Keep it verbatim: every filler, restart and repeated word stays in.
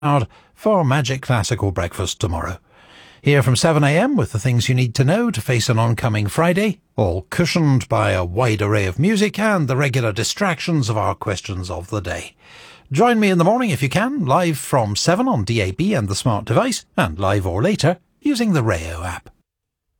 for Magic Classical Breakfast tomorrow. Here from seven a m with the things you need to know to face an oncoming Friday, all cushioned by a wide array of music and the regular distractions of our questions of the day. Join me in the morning if you can, live from seven on D A B and the smart device, and live or later using the Rayo app.